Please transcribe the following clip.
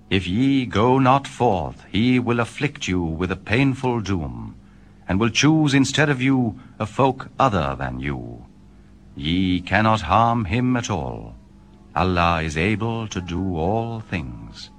If ye go not forth, he will afflict you with a painful doom, and will choose instead of you a folk other than you. Ye cannot harm him at all. Allah is able to do all things.